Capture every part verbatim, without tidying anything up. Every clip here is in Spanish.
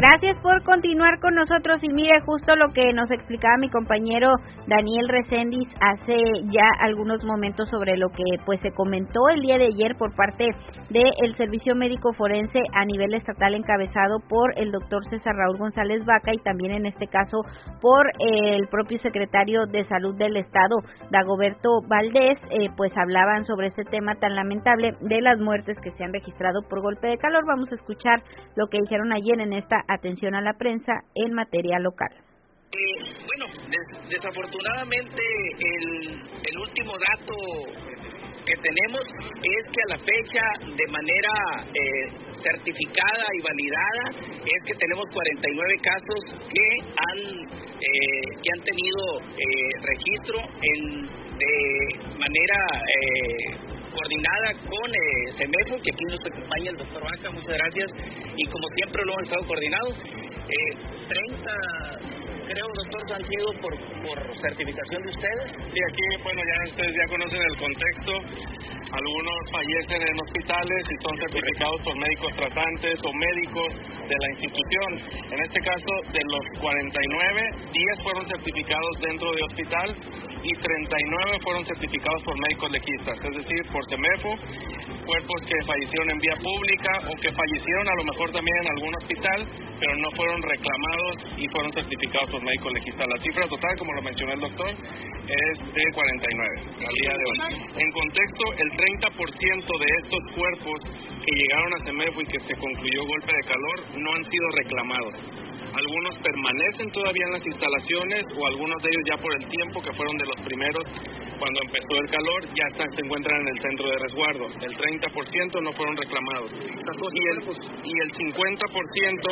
Gracias por continuar con nosotros y mire justo lo que nos explicaba mi compañero Daniel Reséndiz hace ya algunos momentos sobre lo que pues se comentó el día de ayer por parte del Servicio Médico Forense a nivel estatal encabezado por el doctor César Raúl González Vaca y también en este caso por el propio secretario de Salud del Estado, Dagoberto Valdés, eh, pues hablaban sobre este tema tan lamentable de las muertes que se han registrado por golpe de calor. Vamos a escuchar lo que dijeron ayer en esta atención a la prensa en materia local. Eh, bueno, des, desafortunadamente el, el último dato que tenemos es que a la fecha de manera eh, certificada y validada es que tenemos cuarenta y nueve casos que han eh, que han tenido eh, registro en de manera eh, coordinada con eh, CEMEFO, que aquí nos acompaña el doctor Vaca, muchas gracias, y como siempre lo hemos estado coordinados, eh, treinta, creo, doctor, han sido por, por certificación de ustedes. Sí, aquí, bueno, ya ustedes ya conocen el contexto, algunos fallecen en hospitales y son certificados por médicos tratantes o médicos de la institución. En este caso, de los cuarenta y nueve, diez fueron certificados dentro de hospital y treinta y nueve fueron certificados por médicos legistas, es decir, por CEMEFO, cuerpos que fallecieron en vía pública o que fallecieron a lo mejor también en algún hospital, pero no fueron reclamados y fueron certificados por médicos legistas. La cifra total, como lo mencionó el doctor, es de cuarenta y nueve al día de hoy. En contexto, el treinta por ciento de estos cuerpos que llegaron a CEMEFO y que se concluyó golpe de calor no han sido reclamados. Algunos permanecen todavía en las instalaciones o algunos de ellos ya por el tiempo que fueron de los primeros cuando empezó el calor ya están, se encuentran en el centro de resguardo. El treinta por ciento no fueron reclamados y el, y el cincuenta por ciento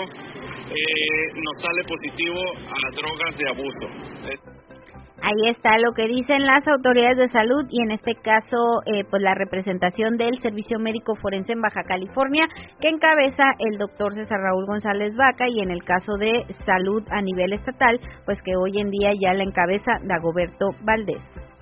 eh, nos sale positivo a drogas de abuso. Ahí está lo que dicen las autoridades de salud y en este caso eh, pues la representación del Servicio Médico Forense en Baja California que encabeza el doctor César Raúl González Vaca y en el caso de salud a nivel estatal pues que hoy en día ya la encabeza Dagoberto Valdés.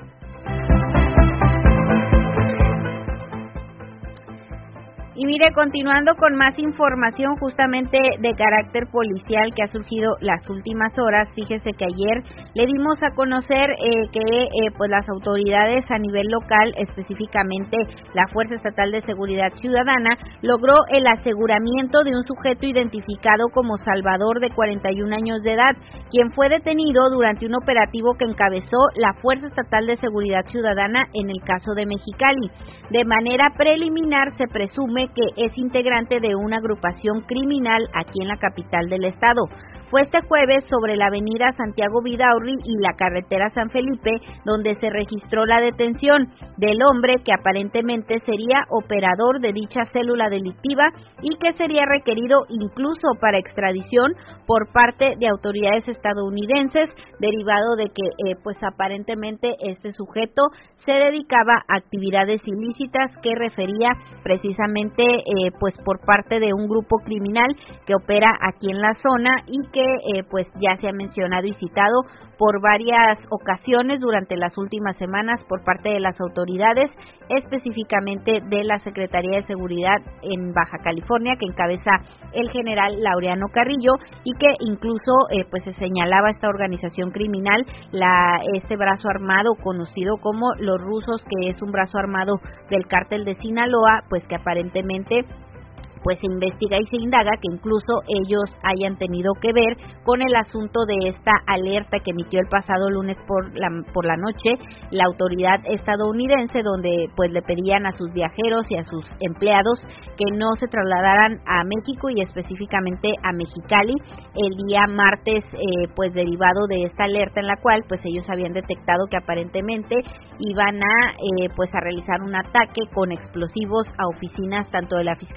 Y mire, continuando con más información justamente de carácter policial que ha surgido las últimas horas, fíjese que ayer le dimos a conocer eh, que eh, pues las autoridades a nivel local, específicamente la Fuerza Estatal de Seguridad Ciudadana, logró el aseguramiento de un sujeto identificado como Salvador de cuarenta y un años de edad, quien fue detenido durante un operativo que encabezó la Fuerza Estatal de Seguridad Ciudadana en el caso de Mexicali. De manera preliminar se presume que es integrante de una agrupación criminal aquí en la capital del estado. Fue este jueves sobre la avenida Santiago Vidaurri y la carretera San Felipe donde se registró la detención del hombre que aparentemente sería operador de dicha célula delictiva y que sería requerido incluso para extradición por parte de autoridades estadounidenses derivado de que eh, pues aparentemente este sujeto se dedicaba a actividades ilícitas que refería precisamente eh, pues por parte de un grupo criminal que opera aquí en la zona y que eh, pues ya se ha mencionado y citado por varias ocasiones durante las últimas semanas por parte de las autoridades, específicamente de la Secretaría de Seguridad en Baja California, que encabeza el general Laureano Carrillo y que incluso eh, pues se señalaba esta organización criminal, la este brazo armado conocido como los rusos, que es un brazo armado del cártel de Sinaloa, pues que aparentemente pues se investiga y se indaga que incluso ellos hayan tenido que ver con el asunto de esta alerta que emitió el pasado lunes por la por la noche la autoridad estadounidense, donde pues le pedían a sus viajeros y a sus empleados que no se trasladaran a México y específicamente a Mexicali el día martes, eh, pues derivado de esta alerta en la cual pues ellos habían detectado que aparentemente iban a eh, pues a realizar un ataque con explosivos a oficinas tanto de la Fiscalía